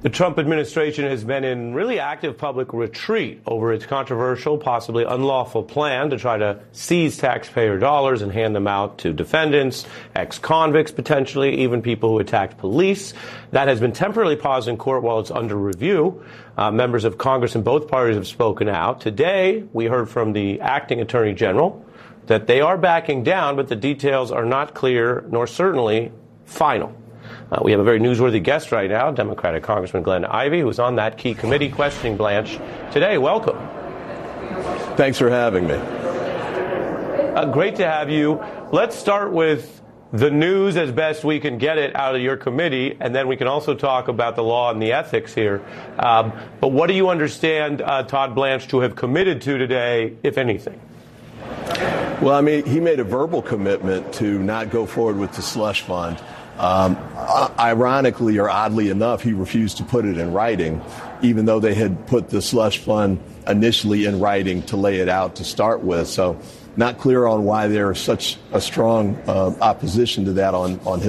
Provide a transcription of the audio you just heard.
The Trump administration has been in really active public retreat over its controversial, possibly unlawful plan to try to seize taxpayer dollars and hand them out to defendants, ex-convicts potentially, even people who attacked police. That has been temporarily paused in court while it's under review. Members of Congress in both parties have spoken out. Today, we heard from the acting attorney general that they are backing down, but the details are not clear nor certainly final. We have a very newsworthy guest right now, Democratic Congressman Glenn Ivey, who's on that key committee questioning Blanche today. Welcome. Thanks for having me. Great to have you. Let's start with the news as best we can get it out of your committee, and then we can also talk about the law and the ethics here. But what do you understand Todd Blanche to have committed to today, if anything? Well, I mean, he made a verbal commitment to not go forward with the slush fund. Ironically or oddly enough, he refused to put it in writing, even though they had put the slush fund initially in writing to lay it out to start with. So not clear on why there's such a strong opposition to that on his